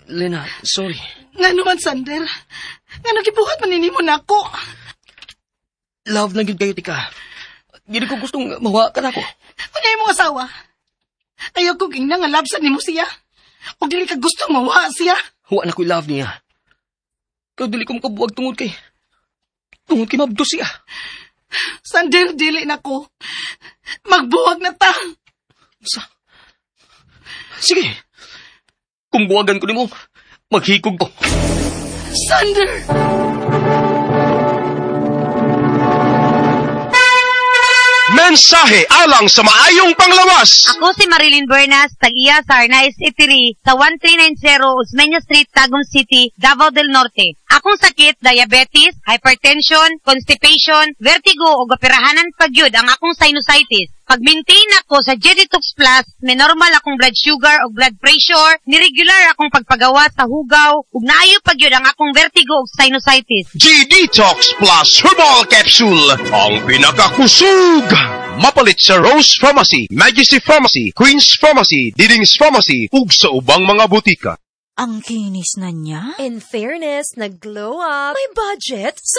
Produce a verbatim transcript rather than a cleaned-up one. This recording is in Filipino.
Lena, sorry. Nga naman, Sander. Nga nagibuhat maninimo na ako. Love na yun kayo, tika. Hindi ko gustong mawa ka na ako. Kanya yung mga asawa. Ayaw ko ging na nga labsan ni mo siya. O dili ka gustong mawa siya. Huwag na ko'y love niya. Kaya dili ko makabuwag tungod kay... Tungod kay mabdo siya. Sander, dili na ko. Magbuwag na ta. Sa... Sige. Kung buwagan ko ni mo, maghikog ko. Sander! Mensahe alang sa maayong panglawas. Ako si Marilyn Bernas, tag-iya sa Arnaiz Eatery sa one three nine zero Osmeña Street, Tagum City, Davao del Norte. Akong sakit, diabetes, hypertension, constipation, vertigo o gapirahanan pagyud ang akong sinusitis. Pag-maintain ako sa Jeditox Plus, may normal akong blood sugar o blood pressure, niregular akong pagpagawa sa hugaw, ug naayo pagyud ang akong vertigo o sinusitis. G-Detox Plus Herbal Capsule, ang pinakakusog. Mapalit sa Rose Pharmacy, Majesty Pharmacy, Queen's Pharmacy, Diding's Pharmacy, ug sa ubang mga butika. Ang kinis na niya. In fairness, nag-glow up. May budget.